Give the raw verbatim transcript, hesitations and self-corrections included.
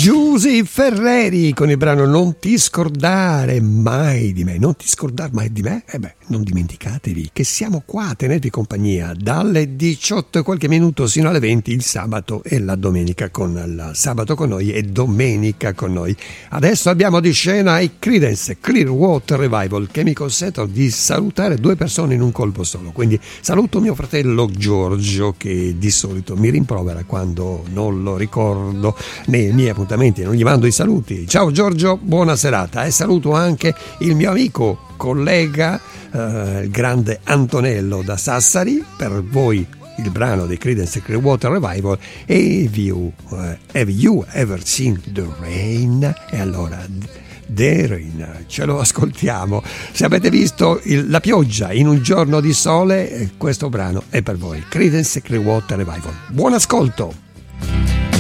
Giusy Ferreri con il brano Non ti scordare mai di me. Non ti scordare mai di me? Eh beh, non dimenticatevi che siamo qua a tenervi compagnia dalle diciotto e qualche minuto sino alle venti il sabato e la domenica con la sabato con noi e domenica con noi. Adesso abbiamo di scena i Creedence Clearwater Revival che mi consentono di salutare due persone in un colpo solo. Quindi saluto mio fratello Giorgio che di solito mi rimprovera quando non lo ricordo nei miei appuntamenti, non gli mando i saluti. Ciao Giorgio, buona serata e saluto anche il mio amico, collega, eh, il grande Antonello da Sassari. Per voi il brano dei Creedence Clearwater Revival e Have You, uh, have you Ever Seen the Rain? E allora The Rain, ce lo ascoltiamo. Se avete visto il, la pioggia in un giorno di sole, questo brano è per voi. Creedence Clearwater Revival. Buon ascolto.